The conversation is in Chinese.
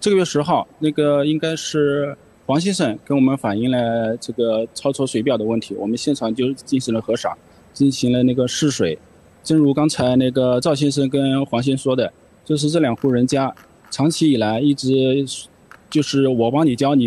这个月10号，那个应该是黄先生跟我们反映了这个超抽水表的问题，我们现场就进行了核查，进行了那个试水。正如刚才那个赵先生跟黄先生说的，就是这2户人家长期以来一直就是我帮你教你